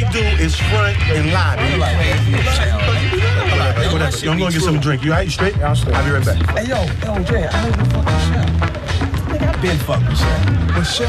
do is front and lobby. Whatever. I'm gonna get something to drink. You alright? You straight? Yeah, I'm straight. I'll be right back. Hey, yo, Jay, I ain't been fucking Chef. Nigga, I been fucking Chef. But Chef